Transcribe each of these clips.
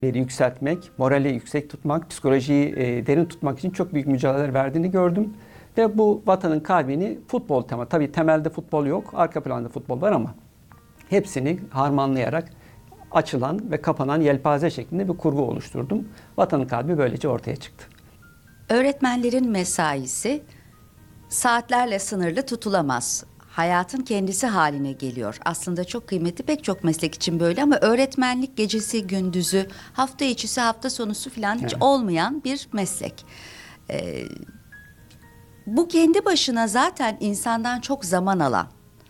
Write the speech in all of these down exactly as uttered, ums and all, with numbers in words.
yükseltmek, morali yüksek tutmak, psikolojiyi e, derin tutmak için çok büyük mücadeleler verdiğini gördüm. Ve bu vatanın kalbini futbol tema. Tabii temelde futbol yok, arka planda futbol var ama hepsini harmanlayarak açılan ve kapanan yelpaze şeklinde bir kurgu oluşturdum. Vatanın kalbi böylece ortaya çıktı. Öğretmenlerin mesaisi saatlerle sınırlı tutulamaz. Hayatın kendisi haline geliyor. Aslında çok kıymetli, pek çok meslek için böyle ama öğretmenlik gecesi, gündüzü, hafta içisi, hafta sonusu falan hiç Evet. olmayan bir meslek. Ee, bu kendi başına zaten insandan çok zaman alan,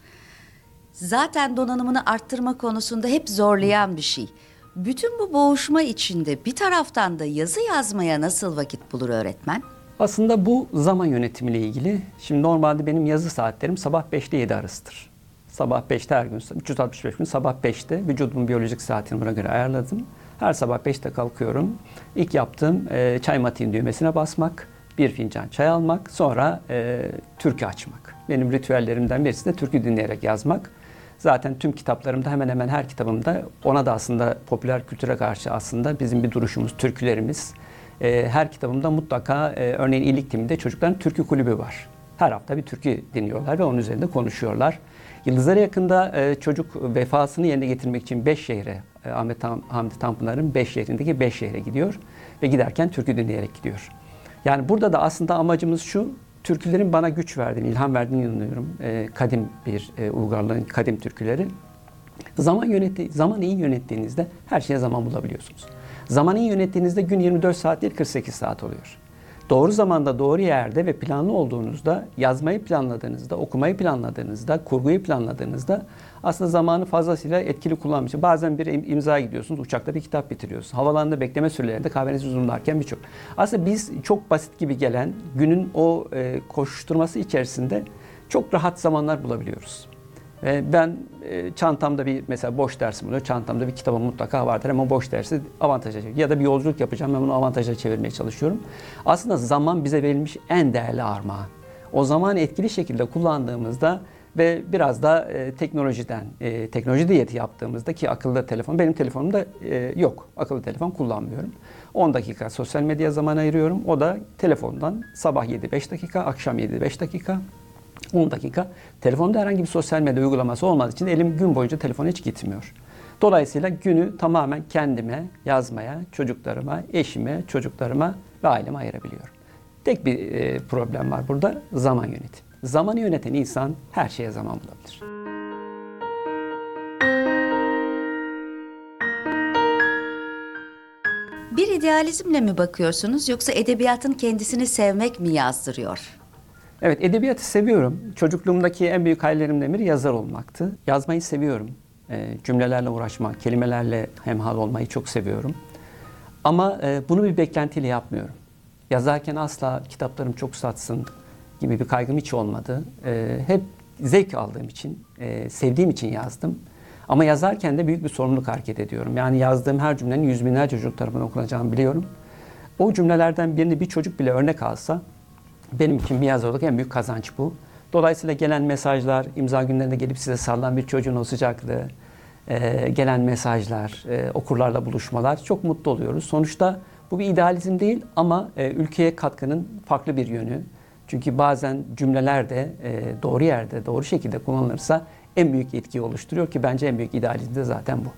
zaten donanımını arttırma konusunda hep zorlayan bir şey. Bütün bu boğuşma içinde bir taraftan da yazı yazmaya nasıl vakit bulur öğretmen? Aslında bu zaman yönetimiyle ilgili. Şimdi normalde benim yazı saatlerim sabah beşte yedi arasıdır. Sabah beşte her gün, üç yüz altmış beş gün sabah beşte vücudumun biyolojik saatini buna göre ayarladım. Her sabah beşte kalkıyorum. İlk yaptığım e, çay matiğin düğmesine basmak, bir fincan çay almak, sonra e, türkü açmak. Benim ritüellerimden birisi de türkü dinleyerek yazmak. Zaten tüm kitaplarımda, hemen hemen her kitabımda, ona da aslında popüler kültüre karşı aslında bizim bir duruşumuz, türkülerimiz. E, her kitabımda mutlaka, e, örneğin iyilik timinde çocukların türkü kulübü var. Her hafta bir türkü dinliyorlar ve onun üzerinde konuşuyorlar. Yıldızlara Yakın'da e, çocuk vefasını yerine getirmek için beş şehre, e, Ahmet Tam, Hamdi Tanpınar'ın beş şehrindeki beş şehre gidiyor ve giderken türkü dinleyerek gidiyor. Yani burada da aslında amacımız şu, türkülerin bana güç verdiğini, ilham verdiğini inanıyorum. E, kadim bir e, uygarlığın kadim türküleri. Zaman yönetti, zaman iyi yönettiğinizde her şeye zaman bulabiliyorsunuz. Zaman iyi yönettiğinizde gün yirmi dört saat değil kırk sekiz saat oluyor. Doğru zamanda, doğru yerde ve planlı olduğunuzda, yazmayı planladığınızda, okumayı planladığınızda, kurguyu planladığınızda aslında zamanı fazlasıyla etkili kullanmış. Bazen bir imza gidiyorsunuz, uçakta bir kitap bitiriyorsunuz. Havalanında bekleme sürelerinde kahvenizi yudumlarken birçok. Aslında biz çok basit gibi gelen günün o e, koşuşturması içerisinde çok rahat zamanlar bulabiliyoruz. Ve ben e, çantamda bir mesela boş dersim oluyor. Çantamda bir kitabım mutlaka vardır ama boş dersi avantaja çeviriyorum. Ya da bir yolculuk yapacağım, ben bunu avantaja çevirmeye çalışıyorum. Aslında zaman bize verilmiş en değerli armağan. O zamanı etkili şekilde kullandığımızda ve biraz da e, teknolojiden, e, teknoloji diyeti yaptığımızda, ki akıllı telefon, benim telefonumda e, yok. Akıllı telefon kullanmıyorum. on dakika sosyal medya zaman ayırıyorum. O da telefondan sabah yedi beş dakika, akşam yedi beş dakika. on dakika. Telefonda herhangi bir sosyal medya uygulaması olmadığı için elim gün boyunca telefona hiç gitmiyor. Dolayısıyla günü tamamen kendime, yazmaya, çocuklarıma, eşime, çocuklarıma ve aileme ayırabiliyorum. Tek bir e, problem var burada, zaman yönetimi. Zamanı yöneten insan her şeye zaman bulabilir. Bir idealizmle mi bakıyorsunuz yoksa edebiyatın kendisini sevmek mi yazdırıyor? Evet, edebiyatı seviyorum. Çocukluğumdaki en büyük hayallerimden biri yazar olmaktı. Yazmayı seviyorum. E, cümlelerle uğraşmak, kelimelerle hemhal olmayı çok seviyorum. Ama e, bunu bir beklentiyle yapmıyorum. Yazarken asla kitaplarım çok satsın gibi bir kaygım hiç olmadı. E, hep zevk aldığım için, e, sevdiğim için yazdım. Ama yazarken de büyük bir sorumluluk hareket ediyorum. Yani yazdığım her cümlenin yüz binlerce çocuk tarafından okunacağını biliyorum. O cümlelerden birini bir çocuk bile örnek alsa, benim için bir yazar olarak en büyük kazanç bu. Dolayısıyla gelen mesajlar, imza günlerinde gelip size sarılan bir çocuğun o sıcaklığı, e, gelen mesajlar, e, okurlarla buluşmalar, çok mutlu oluyoruz. Sonuçta bu bir idealizm değil ama e, ülkeye katkının farklı bir yönü. Çünkü bazen cümleler de e, doğru yerde, doğru şekilde kullanılırsa en büyük etkiyi oluşturuyor ki bence en büyük idealizm de zaten bu.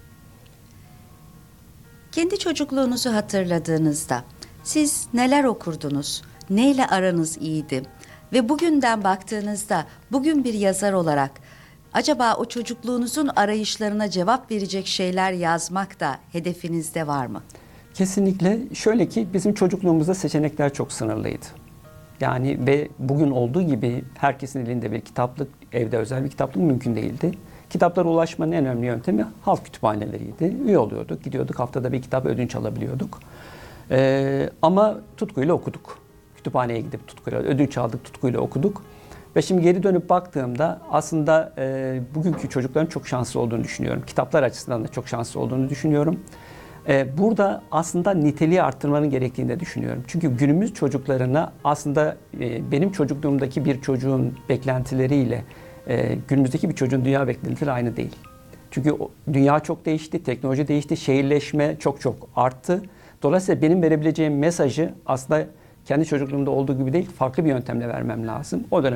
Kendi çocukluğunuzu hatırladığınızda siz neler okurdunuz? Neyle aranız iyiydi? Ve bugünden baktığınızda, bugün bir yazar olarak acaba o çocukluğunuzun arayışlarına cevap verecek şeyler yazmak da hedefinizde var mı? Kesinlikle. Şöyle ki bizim çocukluğumuzda seçenekler çok sınırlıydı. Yani ve bugün olduğu gibi herkesin elinde bir kitaplık, evde özel bir kitaplık mümkün değildi. Kitaplara ulaşmanın en önemli yöntemi halk kütüphaneleriydi. Üye oluyorduk, gidiyorduk, haftada bir kitap ödünç alabiliyorduk. Ee, ama tutkuyla okuduk. Kütüphaneye gidip tutkuyla, ödünç aldık, tutkuyla okuduk. Ve şimdi geri dönüp baktığımda aslında e, bugünkü çocukların çok şanslı olduğunu düşünüyorum. Kitaplar açısından da çok şanslı olduğunu düşünüyorum. E, burada aslında niteliği arttırmanın gerektiğini de düşünüyorum. Çünkü günümüz çocuklarına aslında e, benim çocukluğumdaki bir çocuğun beklentileriyle e, günümüzdeki bir çocuğun dünya beklentileri aynı değil. Çünkü o- dünya çok değişti, teknoloji değişti, şehirleşme çok çok arttı. Dolayısıyla benim verebileceğim mesajı aslında kendi çocukluğumda olduğu gibi değil, farklı bir yöntemle vermem lazım. O dönem